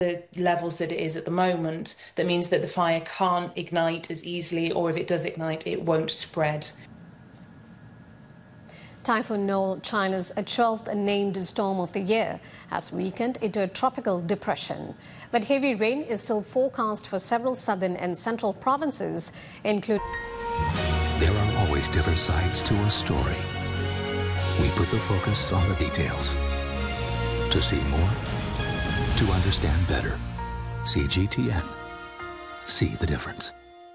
the levels that it is at the moment, that means that the fire can't ignite as easily, or if it does ignite, it won't spread. Typhoon Noel, China's 12th named storm of the year, has weakened into a tropical depression. But heavy rain is still forecast for several southern and central provinces, including... There are always different sides to a story. We put the focus on the details. To see more, to understand better. See GTN. See the difference.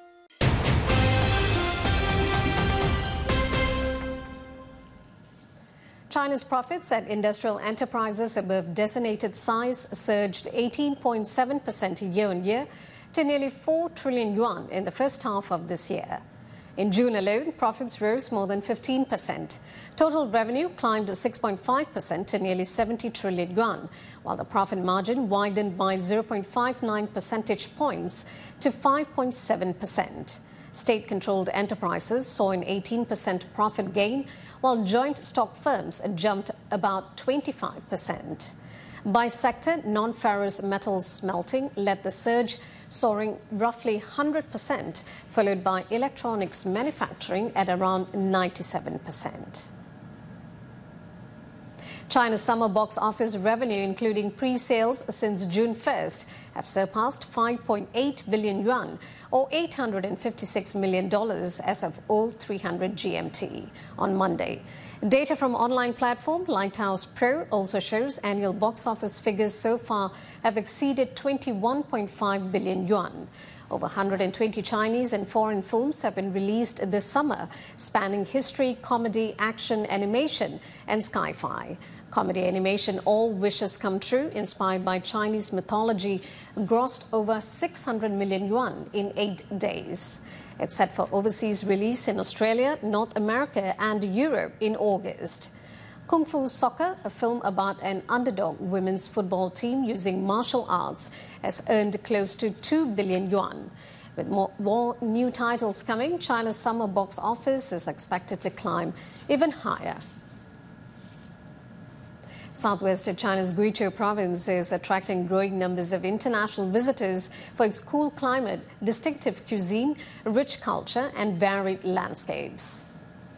China's profits at industrial enterprises above designated size surged 18.7% year-on-year to nearly 4 trillion yuan in the first half of this year. In June alone, profits rose more than 15%. Total revenue climbed 6.5% to nearly 70 trillion yuan, while the profit margin widened by 0.59 percentage points to 5.7%. State-controlled enterprises saw an 18% profit gain, while joint stock firms jumped about 25%. By sector, non-ferrous metals smelting led the surge, soaring roughly 100%, followed by electronics manufacturing at around 97%. China's summer box office revenue, including pre-sales since June 1st, have surpassed 5.8 billion yuan, or $856 million as of 0300 GMT on Monday. Data from online platform Lighthouse Pro also shows annual box office figures so far have exceeded 21.5 billion yuan. Over 120 Chinese and foreign films have been released this summer, spanning history, comedy, action, animation, and sci-fi. Comedy animation All Wishes Come True, inspired by Chinese mythology, grossed over 600 million yuan in 8 days. It's set for overseas release in Australia, North America, and Europe in August. Kung Fu Soccer, a film about an underdog women's football team using martial arts, has earned close to 2 billion yuan. With more new titles coming, China's summer box office is expected to climb even higher. Southwest China's Guizhou province is attracting growing numbers of international visitors for its cool climate, distinctive cuisine, rich culture, and varied landscapes.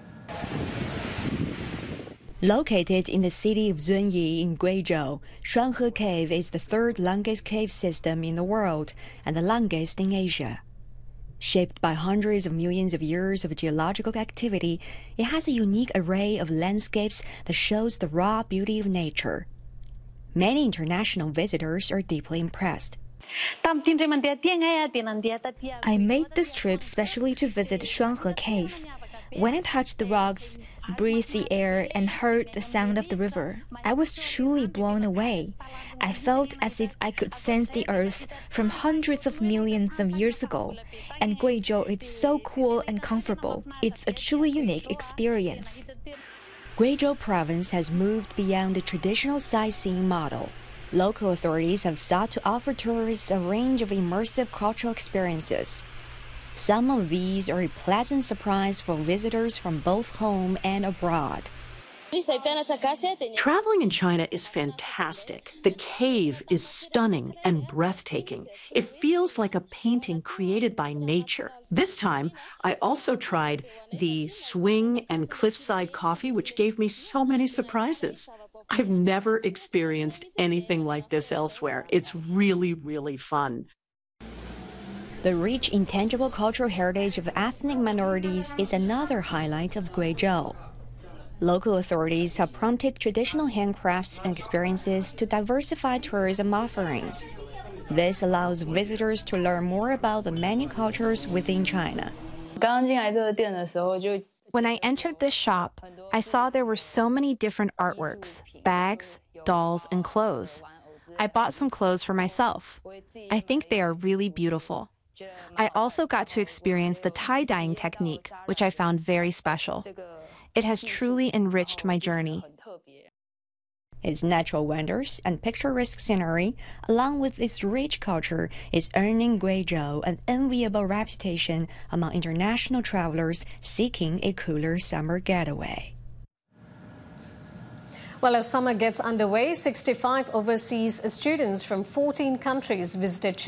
Located in the city of Zunyi in Guizhou, Shuanghe Cave is the third longest cave system in the world and the longest in Asia. Shaped by hundreds of millions of years of geological activity, it has a unique array of landscapes that shows the raw beauty of nature. Many international visitors are deeply impressed. I made this trip specially to visit Shuanghe Cave. When I touched the rocks, breathed the air, and heard the sound of the river, I was truly blown away. I felt as if I could sense the earth from hundreds of millions of years ago. And Guizhou is so cool and comfortable. It's a truly unique experience. Guizhou province has moved beyond the traditional sightseeing model. Local authorities have sought to offer tourists a range of immersive cultural experiences. Some of these are a pleasant surprise for visitors from both home and abroad. Traveling in China is fantastic. The cave is stunning and breathtaking. It feels like a painting created by nature. This time, I also tried the swing and cliffside coffee, which gave me so many surprises. I've never experienced anything like this elsewhere. It's really, really fun. The rich intangible cultural heritage of ethnic minorities is another highlight of Guizhou. Local authorities have prompted traditional handcrafts and experiences to diversify tourism offerings. This allows visitors to learn more about the many cultures within China. When I entered this shop, I saw there were so many different artworks, bags, dolls, and clothes. I bought some clothes for myself. I think they are really beautiful. I also got to experience the tie-dyeing technique, which I found very special. It has truly enriched my journey. Its natural wonders and picturesque scenery, along with its rich culture, is earning Guizhou an enviable reputation among international travelers seeking a cooler summer getaway. Well, as summer gets underway, 65 overseas students from 14 countries visited